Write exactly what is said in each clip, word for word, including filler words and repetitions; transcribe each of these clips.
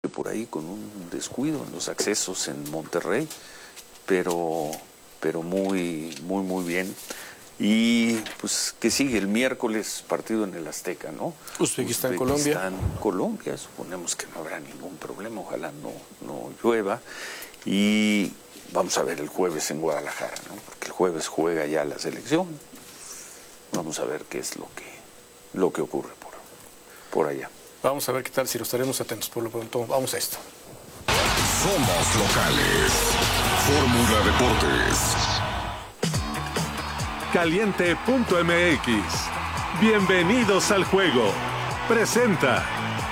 por ahí con un descuido en los accesos en Monterrey, pero, pero muy, muy, muy bien. Y pues que sigue el miércoles partido en el Azteca, ¿no? Uzbekistán, Colombia. Uzbekistán, Colombia, suponemos que no habrá ningún problema, ojalá no, no llueva. Y vamos a ver el jueves en Guadalajara, ¿no? Porque el jueves juega ya la selección. Vamos a ver qué es lo que, lo que ocurre por, por allá. Vamos a ver qué tal, si lo estaremos atentos. Por lo pronto, vamos a esto. Somos locales. Fórmula Deportes. Caliente punto M X. Bienvenidos al juego. Presenta.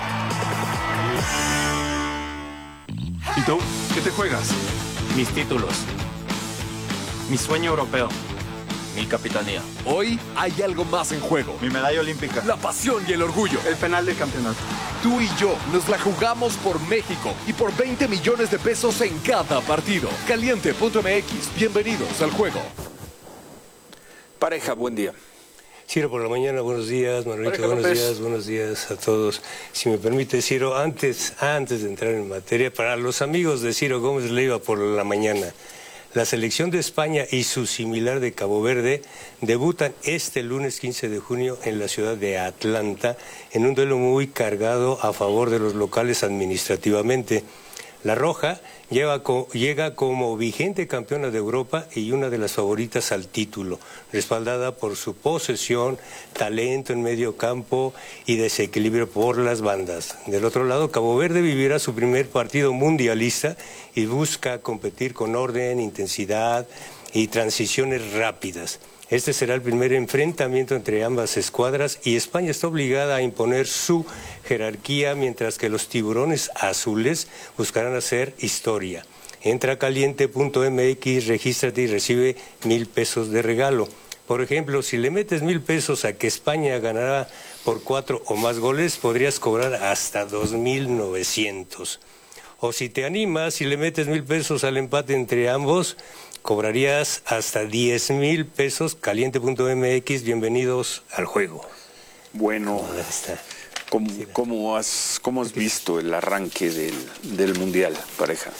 ¿Y tú? ¿Qué te juegas? Mis títulos. Mi sueño europeo. Mi capitanía. Hoy hay algo más en juego. Mi medalla olímpica. La pasión y el orgullo. El penal del campeonato. Tú y yo nos la jugamos por México y por veinte millones de pesos en cada partido. Caliente punto M X. Bienvenidos al juego. Pareja, buen día. Ciro por la mañana, buenos días, Manuelito, Pareja buenos López. días, buenos días a todos. Si me permite, Ciro, antes, antes de entrar en materia, para los amigos de Ciro Gómez Leiva por la mañana, la selección de España y su similar de Cabo Verde debutan este lunes quince de junio en la ciudad de Atlanta en un duelo muy cargado a favor de los locales administrativamente. La Roja lleva co- llega como vigente campeona de Europa y una de las favoritas al título, respaldada por su posesión, talento en medio campo y desequilibrio por las bandas. Del otro lado, Cabo Verde vivirá su primer partido mundialista y busca competir con orden, intensidad y transiciones rápidas. Este será el primer enfrentamiento entre ambas escuadras y España está obligada a imponer su jerarquía, mientras que los tiburones azules buscarán hacer historia. Entra a caliente punto M X, regístrate y recibe mil pesos de regalo. Por ejemplo, si le metes mil pesos a que España ganará por cuatro o más goles, podrías cobrar hasta dos mil novecientos. O si te animas y le metes mil pesos al empate entre ambos, cobrarías hasta diez mil pesos. Caliente punto M X, bienvenidos al juego. Bueno, Ahí está. ¿cómo, cómo has, cómo has visto el arranque del, del Mundial, pareja?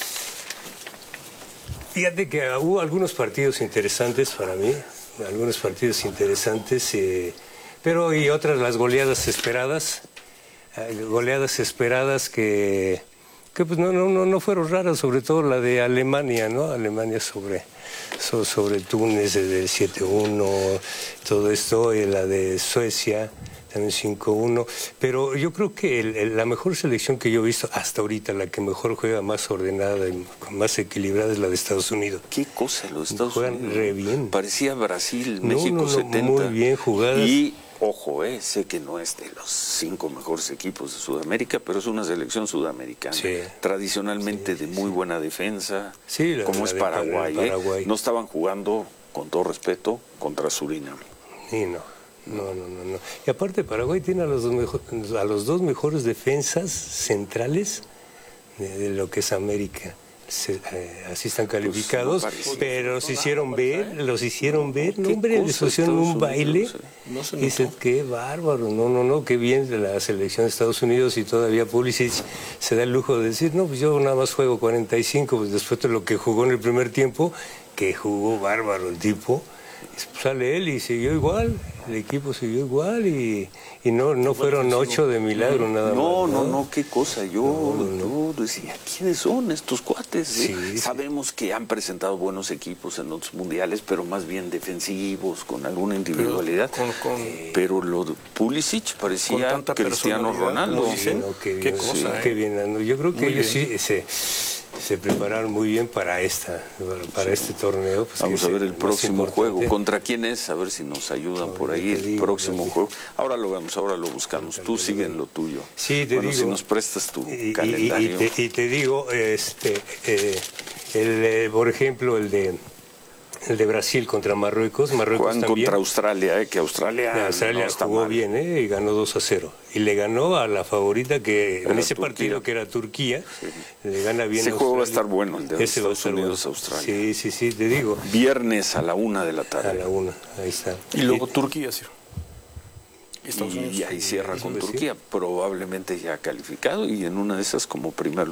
Fíjate que hubo algunos partidos interesantes para mí, algunos partidos interesantes, eh, pero y otras las goleadas esperadas, eh, goleadas esperadas que, que pues no, no, no, no fueron raras, sobre todo la de Alemania, ¿no? Alemania sobre, so- sobre Túnez del siete uno, todo esto, y la de Suecia también cinco uno, pero yo creo que el, el, la mejor selección que yo he visto hasta ahorita, la que mejor juega, más ordenada y más equilibrada, es la de Estados Unidos. ¿Qué cosa los Estados Juegan Unidos? re bien. Parecía Brasil, No, México no, no, setenta. muy bien jugadas. Y, ojo, eh, sé que no es de los cinco mejores equipos de Sudamérica, pero es una selección sudamericana. Sí. Tradicionalmente Sí, de sí, muy sí. buena defensa, Sí, la- como la es de Paraguay, Par- eh. Paraguay. No estaban jugando, con todo respeto, contra Surinam. Sí, no. No, no, no, no. Y aparte Paraguay tiene a los dos, mejo- a los dos mejores defensas centrales de, de lo que es América. Se- eh, así están calificados, Pues, no parecía. pero se hicieron ver, los hicieron ver, no, ¿Qué hombre, cosa les pusieron Estados un baile. Unidos, eh? No se Dice, notó. qué bárbaro, no, no, no, qué bien de la selección de Estados Unidos, y todavía Pulisic se da el lujo de decir, no, pues yo nada más juego cuarenta y cinco, pues después de lo que jugó en el primer tiempo, que jugó bárbaro el tipo. Pues sale él y siguió igual, el equipo siguió igual y, y no, no fueron ocho de milagro nada No, más. no, no, qué cosa. Yo, yo decía, ¿quiénes son estos cuates? Sí, eh? sí. Sabemos que han presentado buenos equipos en otros mundiales, pero más bien defensivos, con alguna individualidad. con- con- pero lo de Pulisic Con parecía tanta Cristiano personalidad, Ronaldo. como dicen. No, qué, Qué bien, cosa, sí, ¿eh? qué bien ando. Yo creo que Muy ellos bien. sí se, se prepararon muy bien para esta, para este torneo. Pues, Vamos que a es ver el más próximo importante. juego. ¿Contra quién es? A ver si nos ayudan por ahí te el digo, próximo te juego. Ahora lo vemos, ahora lo buscamos. Tú sigue en lo tuyo. Sí, te bueno, digo. si nos prestas tu Y, y- calendario. y te, y te digo, este, eh, el, eh, por ejemplo, el de el de Brasil contra Marruecos. Marruecos Juegan también. contra Australia, eh, que Australia, Australia no está jugó mal. bien, ¿eh? Y ganó dos a cero. Y le ganó a la favorita que en Era ese Turquía. partido que era Turquía, le gana bien. Ese juego va a Australia. estar bueno, el de Ese va a Estados estar Unidos, bueno. Australia. Sí, sí, sí, te digo. Viernes a la una de la A tarde. la una, ahí está. Y luego Turquía, Ciro. Estados Unidos. y ahí cierra Eso con decía. Turquía, probablemente ya calificado y en una de esas como primer